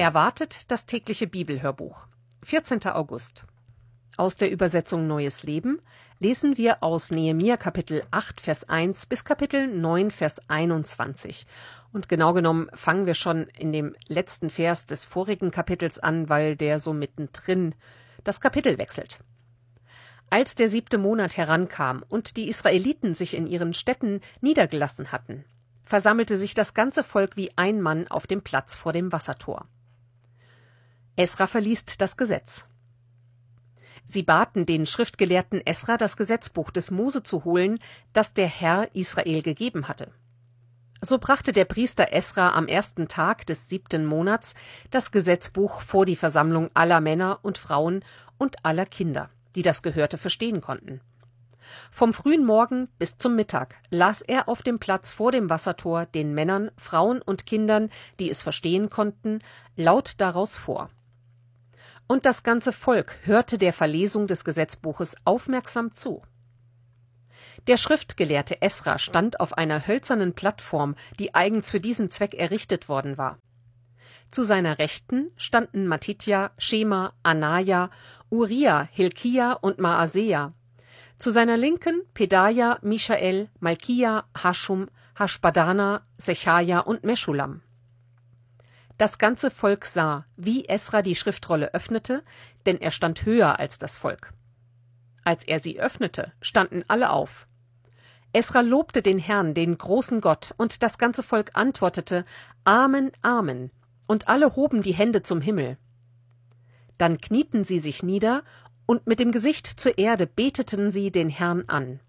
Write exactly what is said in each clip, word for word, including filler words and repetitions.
Erwartet das tägliche Bibelhörbuch. vierzehnter August. Aus der Übersetzung Neues Leben lesen wir aus Nehemia Kapitel acht, Vers eins bis Kapitel neun, Vers einundzwanzig. Und genau genommen fangen wir schon in dem letzten Vers des vorigen Kapitels an, weil der so mittendrin das Kapitel wechselt. Als der siebte Monat herankam und die Israeliten sich in ihren Städten niedergelassen hatten, versammelte sich das ganze Volk wie ein Mann auf dem Platz vor dem Wassertor. Esra verliest das Gesetz. Sie baten den Schriftgelehrten Esra, das Gesetzbuch des Mose zu holen, das der Herr Israel gegeben hatte. So brachte der Priester Esra am ersten Tag des siebten Monats das Gesetzbuch vor die Versammlung aller Männer und Frauen und aller Kinder, die das Gehörte verstehen konnten. Vom frühen Morgen bis zum Mittag las er auf dem Platz vor dem Wassertor den Männern, Frauen und Kindern, die es verstehen konnten, laut daraus vor. Und das ganze Volk hörte der Verlesung des Gesetzbuches aufmerksam zu. Der Schriftgelehrte Esra stand auf einer hölzernen Plattform, die eigens für diesen Zweck errichtet worden war. Zu seiner Rechten standen Mattitja, Schema, Anaja, Uriah, Hilkia und Maaseja. Zu seiner Linken Pedaja, Michael, Malkia, Haschum, Haschbadana, Sechaja und Meschulam. Das ganze Volk sah, wie Esra die Schriftrolle öffnete, denn er stand höher als das Volk. Als er sie öffnete, standen alle auf. Esra lobte den Herrn, den großen Gott, und das ganze Volk antwortete: Amen, Amen, und alle hoben die Hände zum Himmel. Dann knieten sie sich nieder, und mit dem Gesicht zur Erde beteten sie den Herrn an.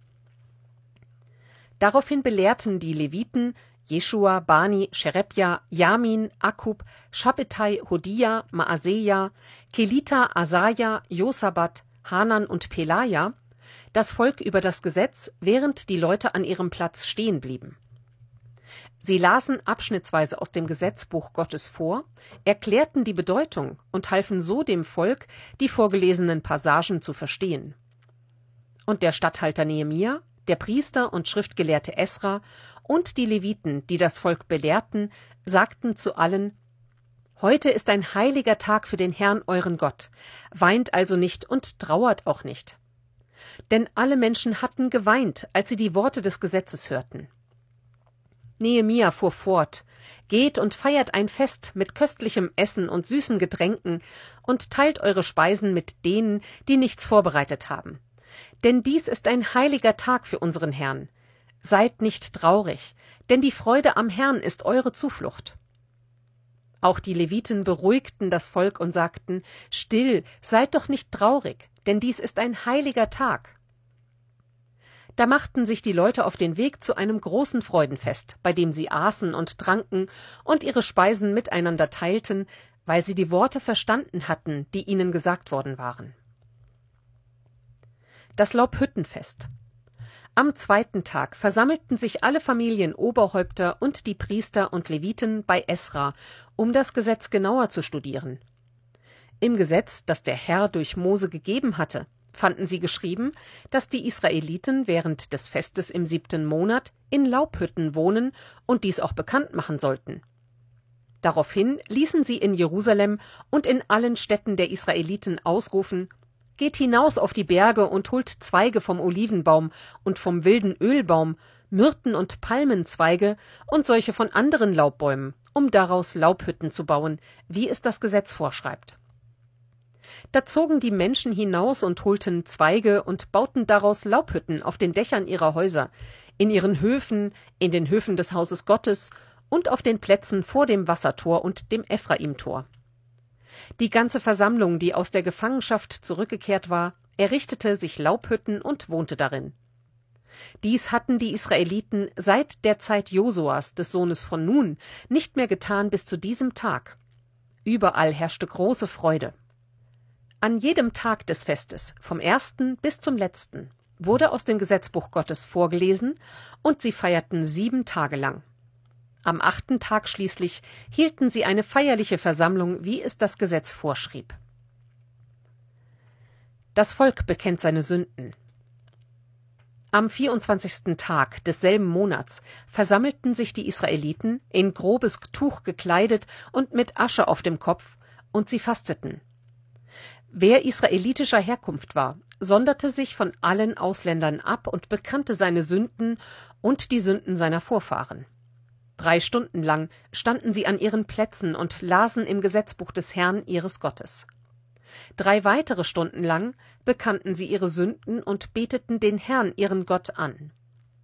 Daraufhin belehrten die Leviten Jeschua, Bani, Sherebja, Jamin, Akkub, Schabbetai, Hodia, Maaseja, Kelita, Asaja, Josabat, Hanan und Pelaja das Volk über das Gesetz, während die Leute an ihrem Platz stehen blieben. Sie lasen abschnittsweise aus dem Gesetzbuch Gottes vor, erklärten die Bedeutung und halfen so dem Volk, die vorgelesenen Passagen zu verstehen. Und der Statthalter Nehemia, der Priester und Schriftgelehrte Esra und die Leviten, die das Volk belehrten, sagten zu allen: Heute ist ein heiliger Tag für den Herrn euren Gott, weint also nicht und trauert auch nicht. Denn alle Menschen hatten geweint, als sie die Worte des Gesetzes hörten. Nehemia fuhr fort: Geht und feiert ein Fest mit köstlichem Essen und süßen Getränken und teilt eure Speisen mit denen, die nichts vorbereitet haben. Denn dies ist ein heiliger Tag für unseren Herrn. Seid nicht traurig, denn die Freude am Herrn ist eure Zuflucht. Auch die Leviten beruhigten das Volk und sagten: Still, seid doch nicht traurig, denn dies ist ein heiliger Tag. Da machten sich die Leute auf den Weg zu einem großen Freudenfest, bei dem sie aßen und tranken und ihre Speisen miteinander teilten, weil sie die Worte verstanden hatten, die ihnen gesagt worden waren. Das Laubhüttenfest. Am zweiten Tag versammelten sich alle Familienoberhäupter und die Priester und Leviten bei Esra, um das Gesetz genauer zu studieren. Im Gesetz, das der Herr durch Mose gegeben hatte, fanden sie geschrieben, dass die Israeliten während des Festes im siebten Monat in Laubhütten wohnen und dies auch bekannt machen sollten. Daraufhin ließen sie in Jerusalem und in allen Städten der Israeliten ausrufen: Geht hinaus auf die Berge und holt Zweige vom Olivenbaum und vom wilden Ölbaum, Myrten und Palmenzweige und solche von anderen Laubbäumen, um daraus Laubhütten zu bauen, wie es das Gesetz vorschreibt. Da zogen die Menschen hinaus und holten Zweige und bauten daraus Laubhütten auf den Dächern ihrer Häuser, in ihren Höfen, in den Höfen des Hauses Gottes und auf den Plätzen vor dem Wassertor und dem Ephraimtor. Die ganze Versammlung, die aus der Gefangenschaft zurückgekehrt war, errichtete sich Laubhütten und wohnte darin. Dies hatten die Israeliten seit der Zeit Josuas, des Sohnes von Nun, nicht mehr getan bis zu diesem Tag. Überall herrschte große Freude. An jedem Tag des Festes, vom ersten bis zum letzten, wurde aus dem Gesetzbuch Gottes vorgelesen, und sie feierten sieben Tage lang. Am achten Tag schließlich hielten sie eine feierliche Versammlung, wie es das Gesetz vorschrieb. Das Volk bekennt seine Sünden. Am vierundzwanzigsten Tag desselben Monats versammelten sich die Israeliten, in grobes Tuch gekleidet und mit Asche auf dem Kopf, und sie fasteten. Wer israelitischer Herkunft war, sonderte sich von allen Ausländern ab und bekannte seine Sünden und die Sünden seiner Vorfahren. Drei Stunden lang standen sie an ihren Plätzen und lasen im Gesetzbuch des Herrn ihres Gottes. Drei weitere Stunden lang bekannten sie ihre Sünden und beteten den Herrn, ihren Gott, an.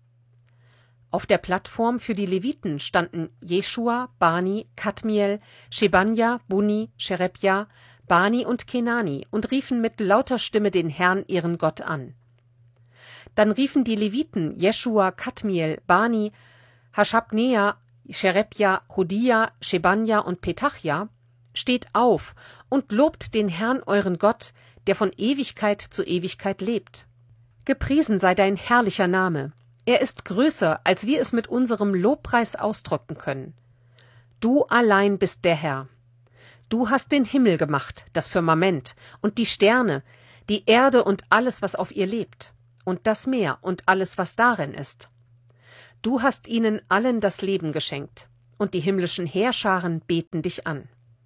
Auf der Plattform für die Leviten standen Jeschua, Bani, Kadmiel, Shebanja, Bunni, Sherebja, Bani und Kenani und riefen mit lauter Stimme den Herrn, ihren Gott, an. Dann riefen die Leviten Jeschua, Kadmiel, Bani, Haschabnea, Sherebja, Hodia, Shebanja und Petachja: Steht auf und lobt den Herrn, euren Gott, der von Ewigkeit zu Ewigkeit lebt. Gepriesen sei dein herrlicher Name. Er ist größer, als wir es mit unserem Lobpreis ausdrücken können. Du allein bist der Herr. Du hast den Himmel gemacht, das Firmament, und die Sterne, die Erde und alles, was auf ihr lebt, und das Meer und alles, was darin ist. Du hast ihnen allen das Leben geschenkt, und die himmlischen Heerscharen beten dich an.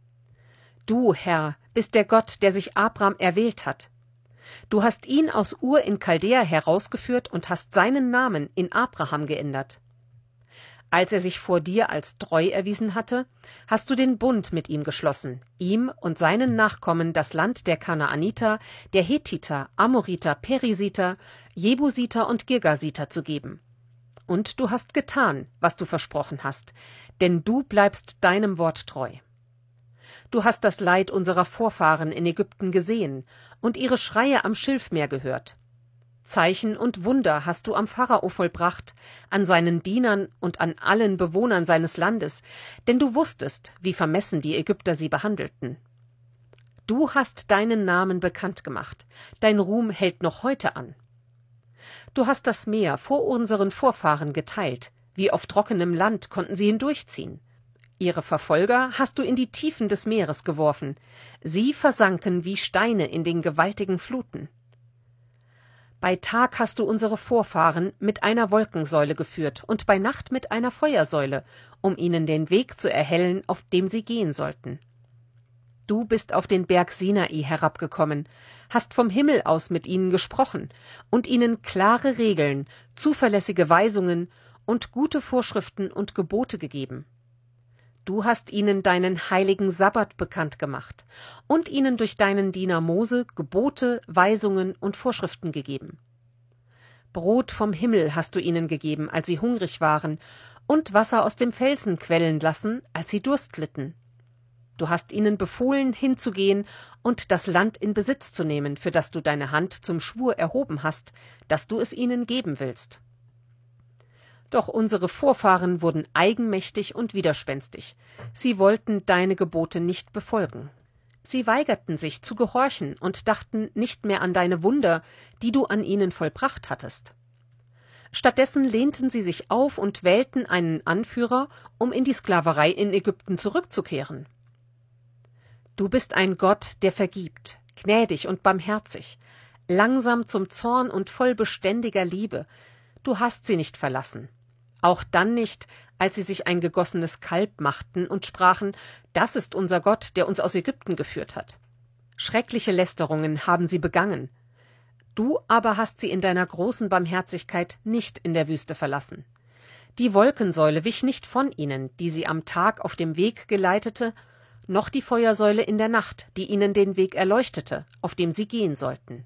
Du, Herr, bist der Gott, der sich Abram erwählt hat. Du hast ihn aus Ur in Chaldea herausgeführt und hast seinen Namen in Abraham geändert. Als er sich vor dir als treu erwiesen hatte, hast du den Bund mit ihm geschlossen, ihm und seinen Nachkommen das Land der Kanaaniter, der Hethiter, Amoriter, Perisiter, Jebusiter und Girgasiter zu geben. Und du hast getan, was du versprochen hast, denn du bleibst deinem Wort treu. Du hast das Leid unserer Vorfahren in Ägypten gesehen und ihre Schreie am Schilfmeer gehört. Zeichen und Wunder hast du am Pharao vollbracht, an seinen Dienern und an allen Bewohnern seines Landes, denn du wusstest, wie vermessen die Ägypter sie behandelten. Du hast deinen Namen bekannt gemacht, dein Ruhm hält noch heute an. Du hast das Meer vor unseren Vorfahren geteilt, wie auf trockenem Land konnten sie hindurchziehen. Ihre Verfolger hast du in die Tiefen des Meeres geworfen, sie versanken wie Steine in den gewaltigen Fluten. Bei Tag hast du unsere Vorfahren mit einer Wolkensäule geführt und bei Nacht mit einer Feuersäule, um ihnen den Weg zu erhellen, auf dem sie gehen sollten. Du bist auf den Berg Sinai herabgekommen, hast vom Himmel aus mit ihnen gesprochen und ihnen klare Regeln, zuverlässige Weisungen und gute Vorschriften und Gebote gegeben. Du hast ihnen deinen heiligen Sabbat bekannt gemacht und ihnen durch deinen Diener Mose Gebote, Weisungen und Vorschriften gegeben. Brot vom Himmel hast du ihnen gegeben, als sie hungrig waren, und Wasser aus dem Felsen quellen lassen, als sie Durst litten. Du hast ihnen befohlen, hinzugehen und das Land in Besitz zu nehmen, für das du deine Hand zum Schwur erhoben hast, dass du es ihnen geben willst. Doch unsere Vorfahren wurden eigenmächtig und widerspenstig. Sie wollten deine Gebote nicht befolgen. Sie weigerten sich zu gehorchen und dachten nicht mehr an deine Wunder, die du an ihnen vollbracht hattest. Stattdessen lehnten sie sich auf und wählten einen Anführer, um in die Sklaverei in Ägypten zurückzukehren. Du bist ein Gott, der vergibt, gnädig und barmherzig, langsam zum Zorn und voll beständiger Liebe. Du hast sie nicht verlassen. Auch dann nicht, als sie sich ein gegossenes Kalb machten und sprachen, das ist unser Gott, der uns aus Ägypten geführt hat. Schreckliche Lästerungen haben sie begangen. Du aber hast sie in deiner großen Barmherzigkeit nicht in der Wüste verlassen. Die Wolkensäule wich nicht von ihnen, die sie am Tag auf dem Weg geleitete, noch die Feuersäule in der Nacht, die ihnen den Weg erleuchtete, auf dem sie gehen sollten.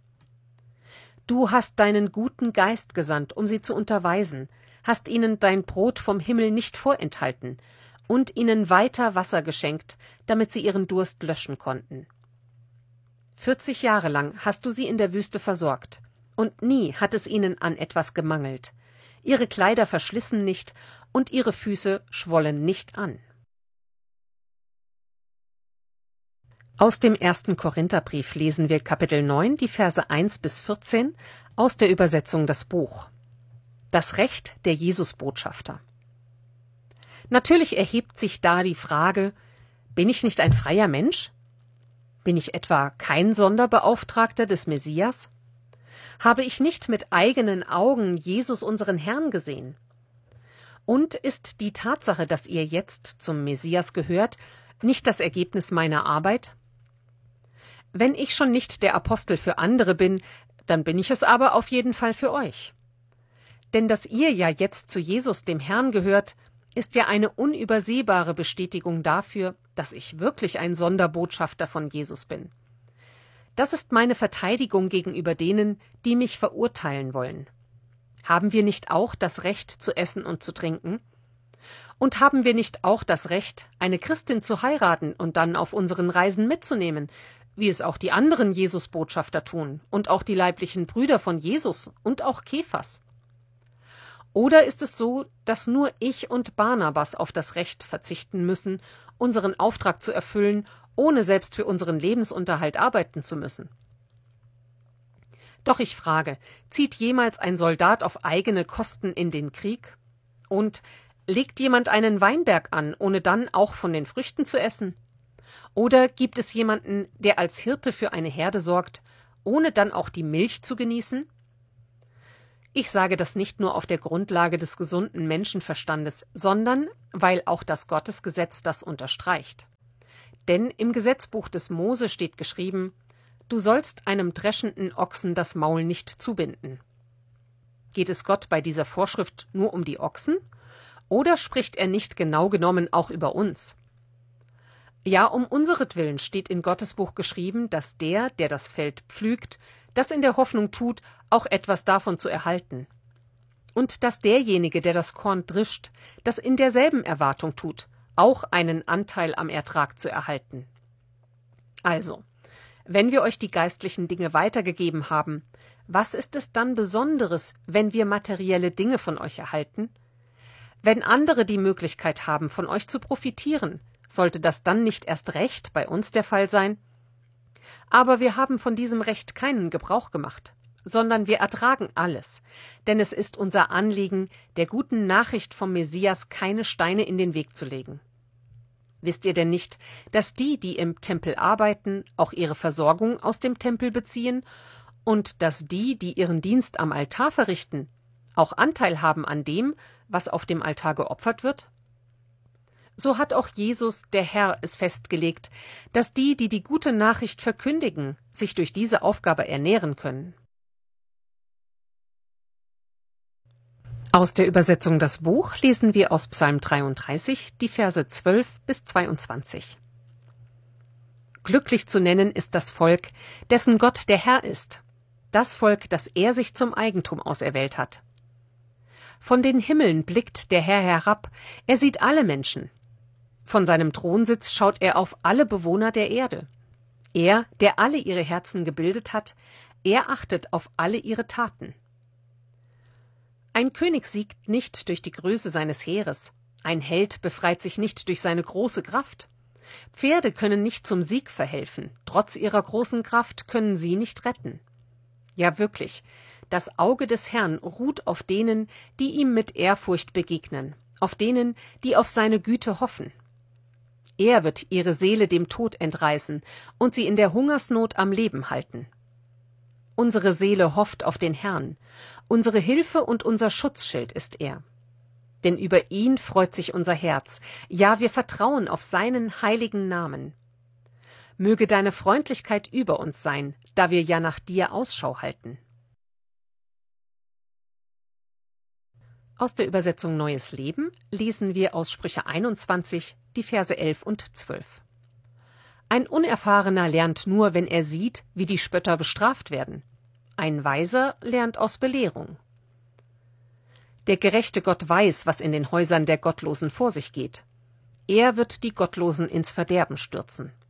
Du hast deinen guten Geist gesandt, um sie zu unterweisen, hast ihnen dein Brot vom Himmel nicht vorenthalten und ihnen weiter Wasser geschenkt, damit sie ihren Durst löschen konnten. Vierzig Jahre lang hast du sie in der Wüste versorgt, und nie hat es ihnen an etwas gemangelt. Ihre Kleider verschlissen nicht, und ihre Füße schwollen nicht an. Aus dem ersten Korintherbrief lesen wir Kapitel neun, die Verse eins bis vierzehn, aus der Übersetzung Das Buch. Das Recht der Jesusbotschafter. Natürlich erhebt sich da die Frage, bin ich nicht ein freier Mensch? Bin ich etwa kein Sonderbeauftragter des Messias? Habe ich nicht mit eigenen Augen Jesus unseren Herrn gesehen? Und ist die Tatsache, dass ihr jetzt zum Messias gehört, nicht das Ergebnis meiner Arbeit? Wenn ich schon nicht der Apostel für andere bin, dann bin ich es aber auf jeden Fall für euch. Denn dass ihr ja jetzt zu Jesus, dem Herrn, gehört, ist ja eine unübersehbare Bestätigung dafür, dass ich wirklich ein Sonderbotschafter von Jesus bin. Das ist meine Verteidigung gegenüber denen, die mich verurteilen wollen. Haben wir nicht auch das Recht zu essen und zu trinken? Und haben wir nicht auch das Recht, eine Christin zu heiraten und dann auf unseren Reisen mitzunehmen, wie es auch die anderen Jesusbotschafter tun und auch die leiblichen Brüder von Jesus und auch Kephas? Oder ist es so, dass nur ich und Barnabas auf das Recht verzichten müssen, unseren Auftrag zu erfüllen, ohne selbst für unseren Lebensunterhalt arbeiten zu müssen? Doch ich frage, zieht jemals ein Soldat auf eigene Kosten in den Krieg? Und legt jemand einen Weinberg an, ohne dann auch von den Früchten zu essen? Oder gibt es jemanden, der als Hirte für eine Herde sorgt, ohne dann auch die Milch zu genießen? Ich sage das nicht nur auf der Grundlage des gesunden Menschenverstandes, sondern weil auch das Gottesgesetz das unterstreicht. Denn im Gesetzbuch des Mose steht geschrieben: Du sollst einem dreschenden Ochsen das Maul nicht zubinden. Geht es Gott bei dieser Vorschrift nur um die Ochsen? Oder spricht er nicht genau genommen auch über uns? Ja, um unseretwillen steht in Gottes Buch geschrieben, dass der, der das Feld pflügt, das in der Hoffnung tut, auch etwas davon zu erhalten. Und dass derjenige, der das Korn drischt, das in derselben Erwartung tut, auch einen Anteil am Ertrag zu erhalten. Also, wenn wir euch die geistlichen Dinge weitergegeben haben, was ist es dann Besonderes, wenn wir materielle Dinge von euch erhalten? Wenn andere die Möglichkeit haben, von euch zu profitieren, sollte das dann nicht erst recht bei uns der Fall sein? Aber wir haben von diesem Recht keinen Gebrauch gemacht, sondern wir ertragen alles, denn es ist unser Anliegen, der guten Nachricht vom Messias keine Steine in den Weg zu legen. Wisst ihr denn nicht, dass die, die im Tempel arbeiten, auch ihre Versorgung aus dem Tempel beziehen und dass die, die ihren Dienst am Altar verrichten, auch Anteil haben an dem, was auf dem Altar geopfert wird? So hat auch Jesus, der Herr, es festgelegt, dass die, die die gute Nachricht verkündigen, sich durch diese Aufgabe ernähren können. Aus der Übersetzung Das Buch lesen wir aus Psalm dreiunddreißig die Verse zwölf bis zweiundzwanzig. Glücklich zu nennen ist das Volk, dessen Gott der Herr ist, das Volk, das er sich zum Eigentum auserwählt hat. Von den Himmeln blickt der Herr herab, er sieht alle Menschen. Von seinem Thronsitz schaut er auf alle Bewohner der Erde. Er, der alle ihre Herzen gebildet hat, er achtet auf alle ihre Taten. Ein König siegt nicht durch die Größe seines Heeres, ein Held befreit sich nicht durch seine große Kraft. Pferde können nicht zum Sieg verhelfen, trotz ihrer großen Kraft können sie nicht retten. Ja wirklich, das Auge des Herrn ruht auf denen, die ihm mit Ehrfurcht begegnen, auf denen, die auf seine Güte hoffen. Er wird ihre Seele dem Tod entreißen und sie in der Hungersnot am Leben halten. Unsere Seele hofft auf den Herrn, unsere Hilfe und unser Schutzschild ist er. Denn über ihn freut sich unser Herz, ja, wir vertrauen auf seinen heiligen Namen. Möge deine Freundlichkeit über uns sein, da wir ja nach dir Ausschau halten. Aus der Übersetzung Neues Leben lesen wir aus Sprüche einundzwanzig die Verse elf und zwölf. Ein Unerfahrener lernt nur, wenn er sieht, wie die Spötter bestraft werden. Ein Weiser lernt aus Belehrung. Der gerechte Gott weiß, was in den Häusern der Gottlosen vor sich geht. Er wird die Gottlosen ins Verderben stürzen.